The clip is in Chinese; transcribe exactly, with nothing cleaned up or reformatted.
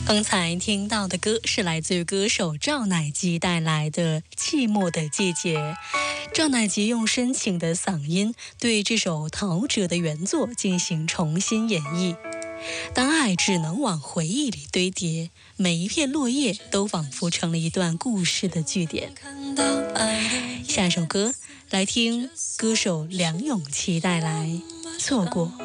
刚才听到的歌是来自于歌手赵乃吉带来的《寂寞的季节》。赵乃吉用深情的嗓音对这首陶喆的原作进行重新演绎。当爱只能往回忆里堆叠，每一片落叶都仿佛成了一段故事的句点。下首歌来听歌手梁咏琪带来《错过》。